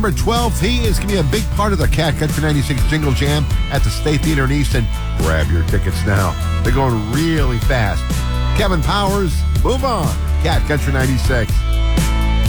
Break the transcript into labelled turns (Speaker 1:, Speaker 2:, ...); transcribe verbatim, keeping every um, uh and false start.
Speaker 1: Number twelve, he is going to be a big part of the Cat Country ninety-six Jingle Jam at the State Theater in Easton. Grab your tickets now. They're going really fast. Kevin Powers, Move On, Cat Country ninety-six.